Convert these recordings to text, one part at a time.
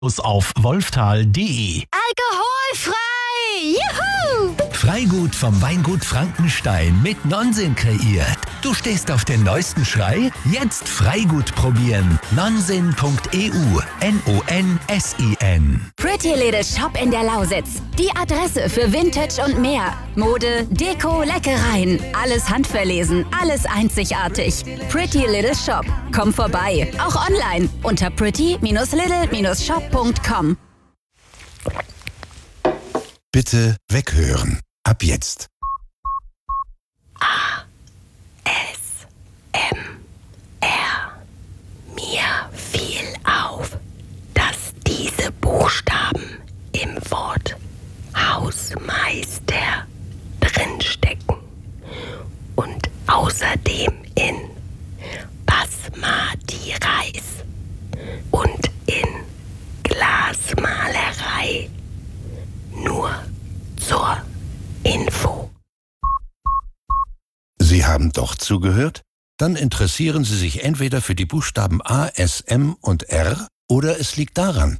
auf wolftal.de. Alkoholfrei! Juhu! Freigut vom Weingut Frankenstein mit Nonsens kreiert. Du stehst auf den neuesten Schrei? Jetzt Freigut probieren. Nonsen.eu. Nonsin. Pretty Little Shop in der Lausitz. Die Adresse für Vintage und mehr. Mode, Deko, Leckereien. Alles handverlesen, alles einzigartig. Pretty Little Shop. Komm vorbei. Auch online unter pretty-little-shop.com. Bitte weghören. Ab jetzt. Mir fiel auf, dass diese Buchstaben im Wort Hausmeister drinstecken und außerdem in Basmati Reis und in Glasmalerei. Nur zur Info. Sie haben doch zugehört? Dann interessieren Sie sich entweder für die Buchstaben A, S, M und R oder es liegt daran.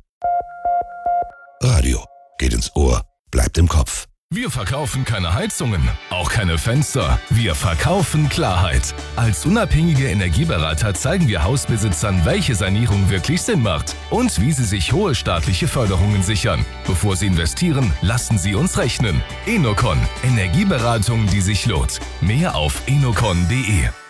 Radio geht ins Ohr, bleibt im Kopf. Wir verkaufen keine Heizungen, auch keine Fenster. Wir verkaufen Klarheit. Als unabhängige Energieberater zeigen wir Hausbesitzern, welche Sanierung wirklich Sinn macht und wie sie sich hohe staatliche Förderungen sichern. Bevor sie investieren, lassen sie uns rechnen. Enocon. Energieberatung, die sich lohnt. Mehr auf enocon.de.